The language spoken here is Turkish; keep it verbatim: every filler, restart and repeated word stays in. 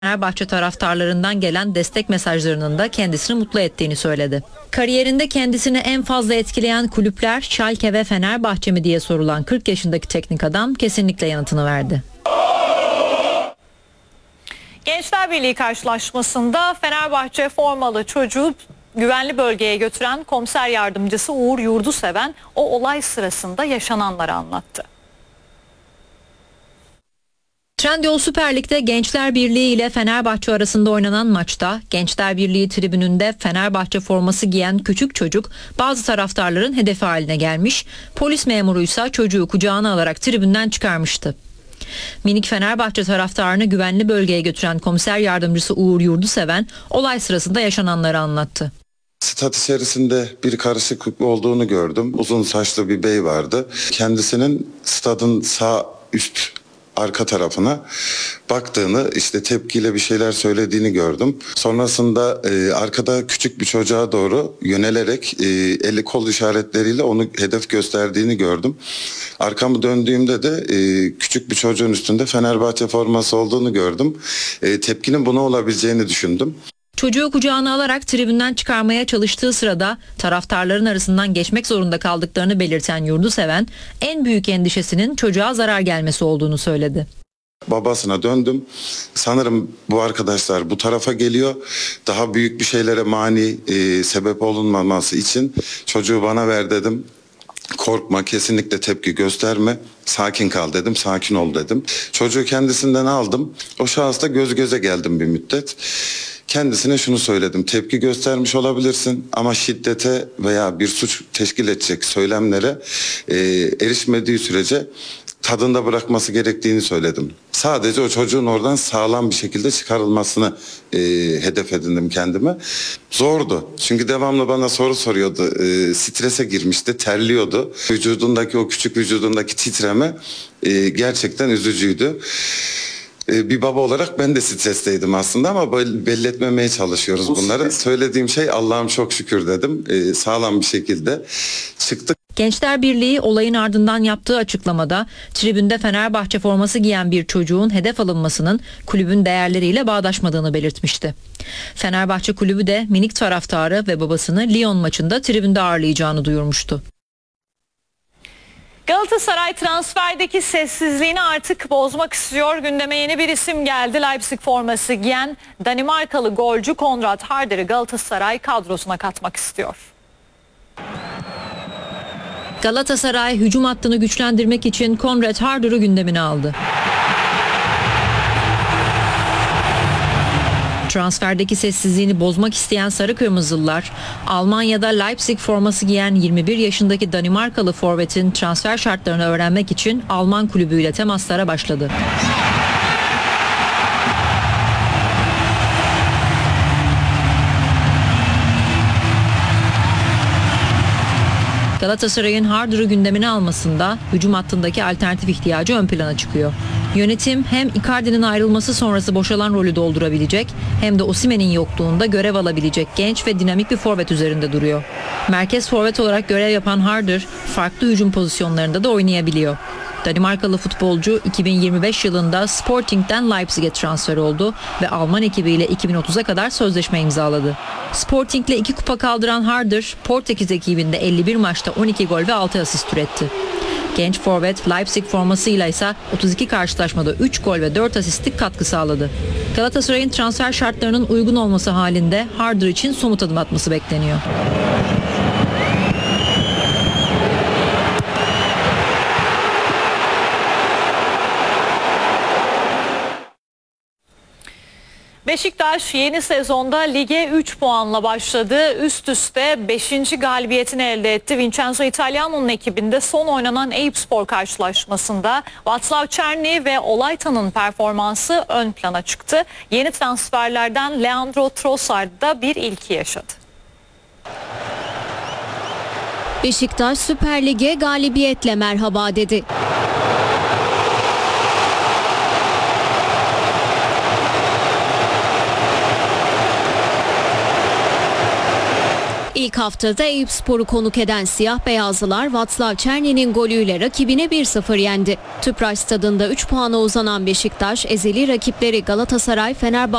Fenerbahçe taraftarlarından gelen destek mesajlarının da kendisini mutlu ettiğini söyledi. Kariyerinde kendisini en fazla etkileyen kulüpler Schalke ve Fenerbahçe mi diye sorulan kırk yaşındaki teknik adam kesinlikle yanıtını verdi. Gençler Birliği karşılaşmasında Fenerbahçe formalı çocuğu güvenli bölgeye götüren komiser yardımcısı Uğur Yurduseven o olay sırasında yaşananları anlattı. Trendyol Süper Lig'de Gençler Birliği ile Fenerbahçe arasında oynanan maçta Gençler Birliği tribününde Fenerbahçe forması giyen küçük çocuk bazı taraftarların hedefi haline gelmiş, polis memuruysa çocuğu kucağına alarak tribünden çıkarmıştı. Minik Fenerbahçe taraftarını güvenli bölgeye götüren komiser yardımcısı Uğur Yurduseven olay sırasında yaşananları anlattı. Stat içerisinde bir karışıklık olduğunu gördüm. Uzun saçlı bir bey vardı. Kendisinin stadın sağ üst arka tarafına baktığını, işte tepkiyle bir şeyler söylediğini gördüm. Sonrasında e, arkada küçük bir çocuğa doğru yönelerek e, eli kol işaretleriyle onu hedef gösterdiğini gördüm. Arkamı döndüğümde de e, küçük bir çocuğun üstünde Fenerbahçe forması olduğunu gördüm. E, tepkinin buna olabileceğini düşündüm. Çocuğu kucağına alarak tribünden çıkarmaya çalıştığı sırada taraftarların arasından geçmek zorunda kaldıklarını belirten Yurduseven, en büyük endişesinin çocuğa zarar gelmesi olduğunu söyledi. Babasına döndüm. Sanırım bu arkadaşlar bu tarafa geliyor. Daha büyük bir şeylere mani e, sebep olunmaması için çocuğu bana ver dedim. Korkma, kesinlikle tepki gösterme, sakin kal dedim, sakin ol dedim. Çocuğu kendisinden aldım. O şahısla göz göze geldim bir müddet. Kendisine şunu söyledim: tepki göstermiş olabilirsin ama şiddete veya bir suç teşkil edecek söylemlere e, erişmediği sürece tadında bırakması gerektiğini söyledim. Sadece o çocuğun oradan sağlam bir şekilde çıkarılmasını e, hedef edindim kendime. Zordu. Çünkü devamlı bana soru soruyordu. E, strese girmişti, terliyordu. Vücudundaki o küçük vücudundaki titreme e, gerçekten üzücüydü. Bir baba olarak ben de stresteydim aslında ama belli etmemeye çalışıyoruz bunları. Söylediğim şey Allah'ım çok şükür dedim. Ee, sağlam bir şekilde çıktık. Gençler Birliği olayın ardından yaptığı açıklamada tribünde Fenerbahçe forması giyen bir çocuğun hedef alınmasının kulübün değerleriyle bağdaşmadığını belirtmişti. Fenerbahçe kulübü de minik taraftarı ve babasını Lyon maçında tribünde ağırlayacağını duyurmuştu. Galatasaray transferdeki sessizliğini artık bozmak istiyor. Gündeme yeni bir isim geldi. Leipzig forması giyen Danimarkalı golcü Konrad Harder'i Galatasaray kadrosuna katmak istiyor. Galatasaray hücum hattını güçlendirmek için Konrad Harder'ı gündemine aldı. Transferdeki sessizliğini bozmak isteyen Sarı Kırmızılılar, Almanya'da Leipzig forması giyen yirmi bir yaşındaki Danimarkalı forvetin transfer şartlarını öğrenmek için Alman kulübüyle temaslara başladı. Galatasaray'ın Harder'ı gündemine almasında hücum hattındaki alternatif ihtiyacı ön plana çıkıyor. Yönetim hem Icardi'nin ayrılması sonrası boşalan rolü doldurabilecek hem de Osimhen'in yokluğunda görev alabilecek genç ve dinamik bir forvet üzerinde duruyor. Merkez forvet olarak görev yapan Harder farklı hücum pozisyonlarında da oynayabiliyor. Danimarkalı futbolcu iki bin yirmi beş yılında Sporting'den Leipzig'e transfer oldu ve Alman ekibiyle iki bin otuza kadar sözleşme imzaladı. Sporting'le iki kupa kaldıran Harder, Portekiz ekibinde elli bir maçta on iki gol ve altı asist üretti. Genç forvet Leipzig formasıyla ise otuz iki karşılaşmada üç gol ve dört asistlik katkı sağladı. Galatasaray'ın transfer şartlarının uygun olması halinde Harder için somut adım atması bekleniyor. Beşiktaş yeni sezonda lige üç puanla başladı. Üst üste beşinci galibiyetini elde etti. Vincenzo Italiano'nun ekibinde son oynanan Eyüpspor karşılaşmasında Václav Černý ve Olaytan'ın performansı ön plana çıktı. Yeni transferlerden Leandro Trossard da bir ilki yaşadı. Beşiktaş Süper Lig'e galibiyetle merhaba dedi. İlk haftada Eyüpspor'u konuk eden siyah beyazlılar Václav Černy'nin golüyle rakibine bir sıfır yendi. Tüpraş stadında üç puana uzanan Beşiktaş ezeli rakipleri Galatasaray, Fenerbahçe